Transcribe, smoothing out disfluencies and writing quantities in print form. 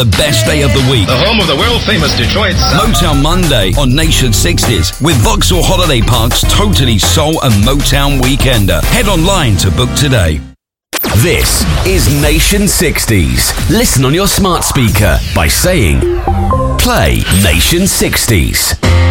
The best day of the week. The home of the world-famous Detroit Sound. Motown Monday on Nation 60s with Vauxhall Holiday Park's Totally Soul and Motown Weekender. Head online to book today. This is Nation 60s. Listen on your smart speaker by saying, play Nation 60s.